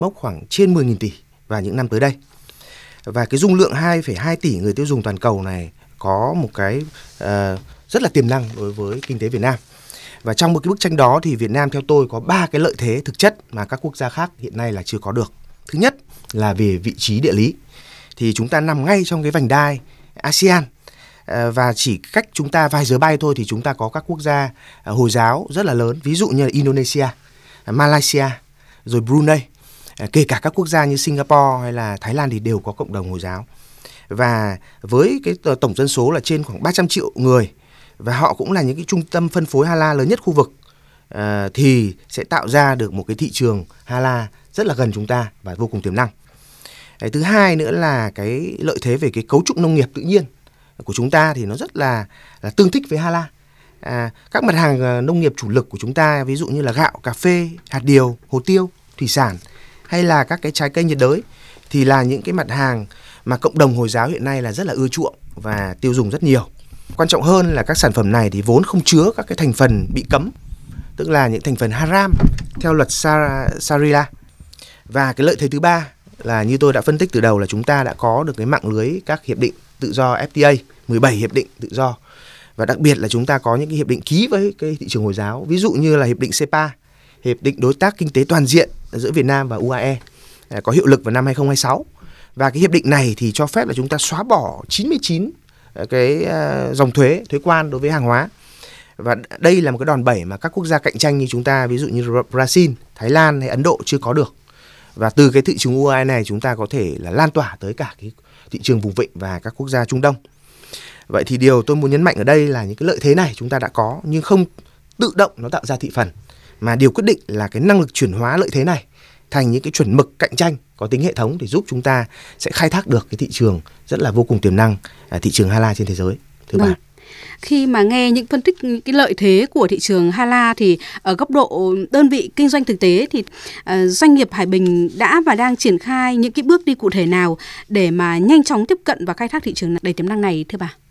mốc khoảng trên 10.000 tỷ vào những năm tới đây. Và cái dung lượng 2,2 tỷ người tiêu dùng toàn cầu này có một cái rất là tiềm năng đối với kinh tế Việt Nam. Và trong một cái bức tranh đó thì Việt Nam theo tôi có 3 cái lợi thế thực chất mà các quốc gia khác hiện nay là chưa có được. Thứ nhất là về vị trí địa lý. Thì chúng ta nằm ngay trong cái vành đai ASEAN, và chỉ cách chúng ta vài giờ bay thôi thì chúng ta có các quốc gia Hồi giáo rất là lớn, ví dụ như là Indonesia, Malaysia, rồi Brunei, kể cả các quốc gia như Singapore hay là Thái Lan thì đều có cộng đồng Hồi giáo. Và với cái tổng dân số là trên khoảng 300 triệu người, và họ cũng là những cái trung tâm phân phối halal lớn nhất khu vực, thì sẽ tạo ra được một cái thị trường halal rất là gần chúng ta và vô cùng tiềm năng. Thứ hai nữa là cái lợi thế về cái cấu trúc nông nghiệp tự nhiên của chúng ta thì nó rất là tương thích với halal. Các mặt hàng nông nghiệp chủ lực của chúng ta, ví dụ như là gạo, cà phê, hạt điều, hồ tiêu, thủy sản hay là các cái trái cây nhiệt đới thì là những cái mặt hàng mà cộng đồng Hồi giáo hiện nay là rất là ưa chuộng và tiêu dùng rất nhiều. Quan trọng hơn là các sản phẩm này thì vốn không chứa các cái thành phần bị cấm, tức là những thành phần haram theo luật Sharia. Và cái lợi thế thứ ba là như tôi đã phân tích từ đầu là chúng ta đã có được cái mạng lưới các hiệp định tự do FTA, 17 hiệp định tự do. Và đặc biệt là chúng ta có những cái hiệp định ký với cái thị trường Hồi giáo, ví dụ như là hiệp định CEPA, hiệp định đối tác kinh tế toàn diện giữa Việt Nam và UAE, có hiệu lực vào năm 2026. Và cái hiệp định này thì cho phép là chúng ta xóa bỏ 99 cái dòng thuế quan đối với hàng hóa. Và đây là một cái đòn bẩy mà các quốc gia cạnh tranh như chúng ta, ví dụ như Brazil, Thái Lan hay Ấn Độ chưa có được. Và từ cái thị trường UAE này chúng ta có thể là lan tỏa tới cả cái thị trường vùng vịnh và các quốc gia Trung Đông. Vậy thì điều tôi muốn nhấn mạnh ở đây là những cái lợi thế này chúng ta đã có, nhưng không tự động nó tạo ra thị phần, mà điều quyết định là cái năng lực chuyển hóa lợi thế này thành những cái chuẩn mực cạnh tranh có tính hệ thống để giúp chúng ta sẽ khai thác được cái thị trường rất là vô cùng tiềm năng, thị trường halal trên thế giới. Thứ ba. Khi mà nghe những phân tích những cái lợi thế của thị trường halal thì ở góc độ đơn vị kinh doanh thực tế thì doanh nghiệp Hải Bình đã và đang triển khai những cái bước đi cụ thể nào để mà nhanh chóng tiếp cận và khai thác thị trường đầy tiềm năng này thưa bà?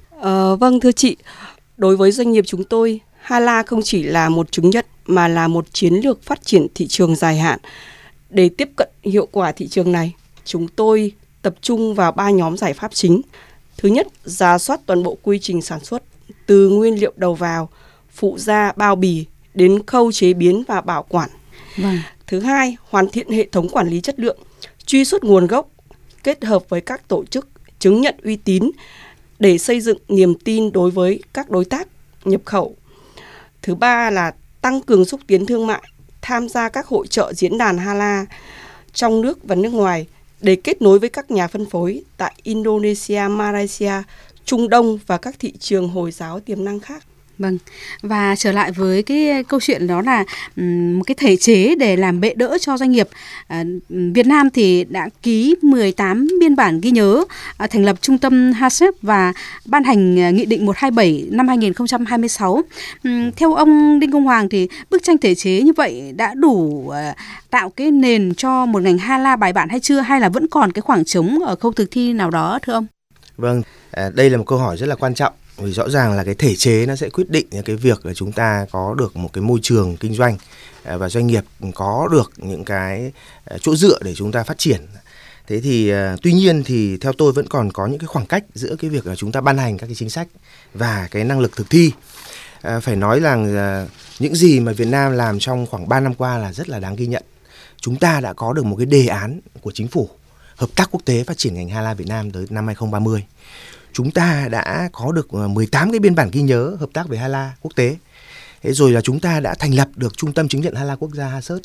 Vâng thưa chị, đối với doanh nghiệp chúng tôi, halal không chỉ là một chứng nhận mà là một chiến lược phát triển thị trường dài hạn. Để tiếp cận hiệu quả thị trường này, chúng tôi tập trung vào 3 nhóm giải pháp chính. Thứ nhất, rà soát toàn bộ quy trình sản xuất, từ nguyên liệu đầu vào, phụ gia, bao bì đến khâu chế biến và bảo quản. Vâng. Thứ hai, hoàn thiện hệ thống quản lý chất lượng, truy xuất nguồn gốc, kết hợp với các tổ chức chứng nhận uy tín để xây dựng niềm tin đối với các đối tác nhập khẩu. Thứ ba là tăng cường xúc tiến thương mại, tham gia các hội chợ diễn đàn halal trong nước và nước ngoài để kết nối với các nhà phân phối tại Indonesia, Malaysia, Trung Đông và các thị trường Hồi giáo tiềm năng khác. Vâng, và trở lại với cái câu chuyện đó là một cái thể chế để làm bệ đỡ cho doanh nghiệp. Việt Nam thì đã ký 18 biên bản ghi nhớ, thành lập trung tâm HACCP và ban hành Nghị định 127 năm 2026. Theo ông Đinh Công Hoàng thì bức tranh thể chế như vậy đã đủ tạo cái nền cho một ngành halal bài bản hay chưa, hay là vẫn còn cái khoảng trống ở khâu thực thi nào đó thưa ông? Vâng, đây là một câu hỏi rất là quan trọng. Vì rõ ràng là cái thể chế nó sẽ quyết định cái việc là chúng ta có được một cái môi trường kinh doanh và doanh nghiệp có được những cái chỗ dựa để chúng ta phát triển. Thế thì tuy nhiên thì theo tôi vẫn còn có những cái khoảng cách giữa cái việc là chúng ta ban hành các cái chính sách và cái năng lực thực thi. Phải nói rằng những gì mà Việt Nam làm trong khoảng 3 năm qua là rất là đáng ghi nhận. Chúng ta đã có được một cái đề án của chính phủ hợp tác quốc tế phát triển ngành halal Việt Nam tới năm 2030. Chúng ta đã có được 18 cái biên bản ghi nhớ hợp tác về halal quốc tế. Thế rồi là chúng ta đã thành lập được trung tâm chứng nhận halal quốc gia HACCP.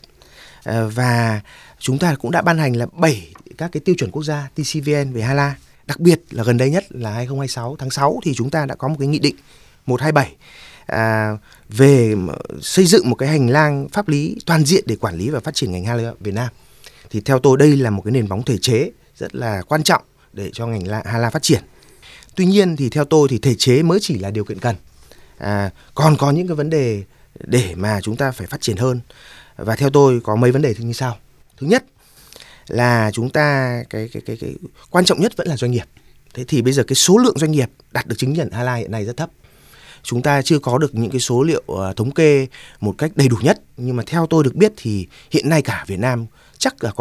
Và chúng ta cũng đã ban hành là 7 các cái tiêu chuẩn quốc gia TCVN về halal. Đặc biệt là gần đây nhất là 2026 tháng 6 thì chúng ta đã có một cái nghị định 127 về xây dựng một cái hành lang pháp lý toàn diện để quản lý và phát triển ngành halal Việt Nam. Thì theo tôi đây là một cái nền móng thể chế rất là quan trọng để cho ngành halal phát triển. Tuy nhiên thì theo tôi thì thể chế mới chỉ là điều kiện cần. Còn có những cái vấn đề để mà chúng ta phải phát triển hơn. Và theo tôi có mấy vấn đề như sau. Thứ nhất là chúng ta cái quan trọng nhất vẫn là doanh nghiệp. Thế thì bây giờ cái số lượng doanh nghiệp đạt được chứng nhận halal hiện nay rất thấp. Chúng ta chưa có được những cái số liệu thống kê một cách đầy đủ nhất. Nhưng mà theo tôi được biết thì hiện nay cả Việt Nam chắc là có